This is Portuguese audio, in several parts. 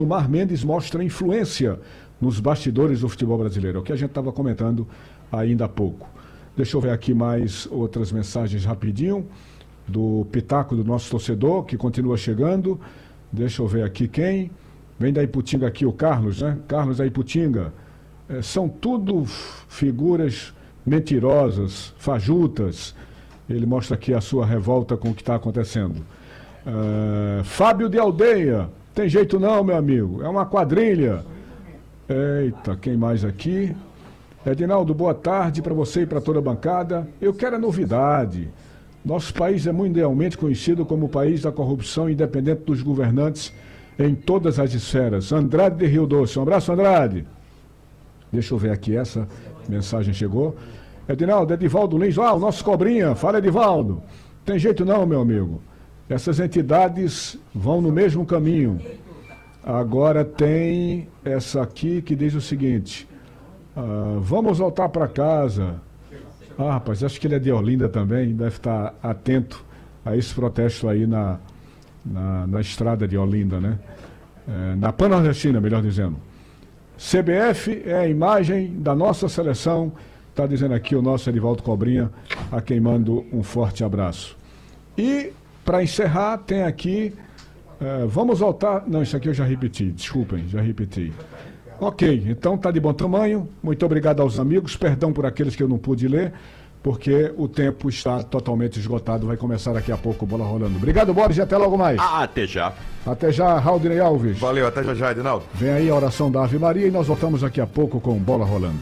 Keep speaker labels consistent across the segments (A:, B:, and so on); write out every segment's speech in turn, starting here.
A: Mar Mendes mostra influência nos bastidores do futebol brasileiro. É o que a gente estava comentando ainda há pouco. Deixa eu ver aqui mais outras mensagens rapidinho do pitaco do nosso torcedor, que continua chegando. Deixa eu ver aqui quem. Vem da Iputinga aqui o Carlos, né? Carlos da Iputinga. São tudo figuras mentirosas, fajutas. Ele mostra aqui a sua revolta com o que está acontecendo. Fábio de Aldeia. Tem jeito não, meu amigo. É uma quadrilha. Eita, quem mais aqui? Edinaldo, boa tarde para você e para toda a bancada. Eu quero a novidade. Nosso país é mundialmente conhecido como o país da corrupção, independente dos governantes, em todas as esferas. Andrade de Rio Doce. Um abraço, Andrade. Deixa eu ver aqui, essa mensagem chegou. Edinaldo, Edivaldo Lins. O nosso cobrinha. Fala, Edivaldo. Tem jeito não, meu amigo. Essas entidades vão no mesmo caminho. Agora tem essa aqui que diz o seguinte: vamos voltar para casa. Rapaz, acho que ele é de Olinda também, deve estar atento a esse protesto aí na estrada de Olinda, né? Na Pan-Nordestina, melhor dizendo. CBF é a imagem da nossa seleção, está dizendo aqui o nosso Edivaldo Cobrinha, a quem mando um forte abraço. E, para encerrar, tem aqui, vamos voltar, não, isso aqui eu já repeti, desculpem, já repeti. Ok, então está de bom tamanho, muito obrigado aos amigos, perdão por aqueles que eu não pude ler, porque o tempo está totalmente esgotado, vai começar daqui a pouco o Bola Rolando. Obrigado, Boris, e até logo mais.
B: Até já.
A: Até já, Raudinei Alves.
B: Valeu, até já, Edinaldo.
A: Vem aí a oração da Ave Maria e nós voltamos daqui a pouco com Bola Rolando.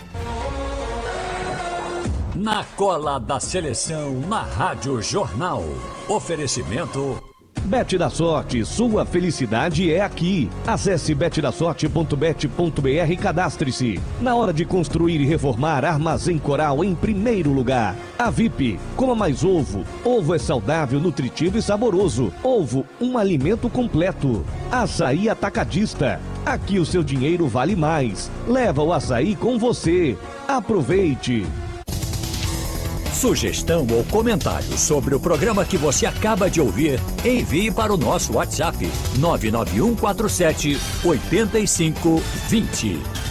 C: Na cola da seleção, na Rádio Jornal. Oferecimento...
D: Bet da Sorte, sua felicidade é aqui. Acesse betdasorte.bet.br e cadastre-se. Na hora de construir e reformar, Armazém Coral em primeiro lugar. A VIP, coma mais ovo. Ovo é saudável, nutritivo e saboroso. Ovo, um alimento completo. Açaí Atacadista. Aqui o seu dinheiro vale mais. Leva o açaí com você. Aproveite.
C: Sugestão ou comentário sobre o programa que você acaba de ouvir, envie para o nosso WhatsApp 99147 8520.